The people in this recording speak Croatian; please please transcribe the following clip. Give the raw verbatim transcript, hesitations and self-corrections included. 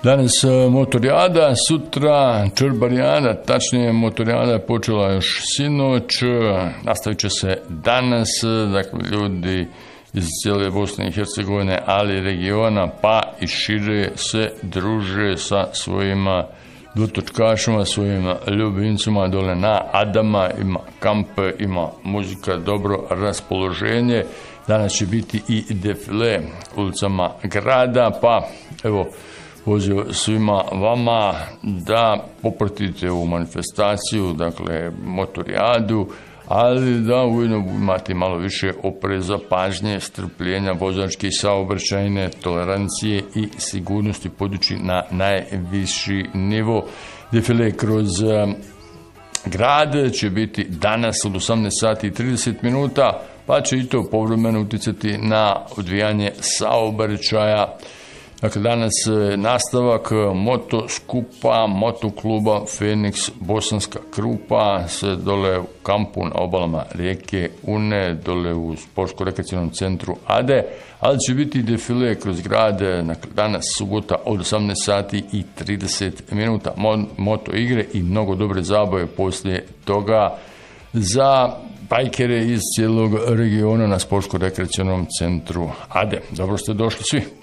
Danas motorijada, sutra črbarijada, tačnije motorijada je počela još sinoć, nastavit će se danas, dakle ljudi iz cijele Bosne i Hercegovine, ali i regiona, pa i šire se druže sa svojima dotočkašima, svojim ljubimcima dole na Adama, ima kamp, ima muzika, dobro raspoloženje. Danas će biti i defile ulicama grada, pa evo, poziv svima vama da popratite ovu manifestaciju, dakle motorijadu, ali da ujedno imate malo više opreza, pažnje, strpljenja, vozačke i saobraćajne tolerancije i sigurnosti podići na najviši nivo. Defile kroz grad će biti danas od osamnaest sati i trideset minuta, pa će i to povremeno utjecati na odvijanje saobraćaja. Dakle, danas nastavak moto skupa, moto kluba Feniks Bosanska Krupa, se dole u kampu na obalama rijeke Une, dole u sportsko-rekreacionom centru Ade, ali će biti defile kroz grad, dakle, danas subota od osamnaest sati i trideset minuta. Moto igre i mnogo dobre zabave poslije toga za bajkere iz cijelog regiona na sportsko-rekreacionom centru Ade. Dobro ste došli svi.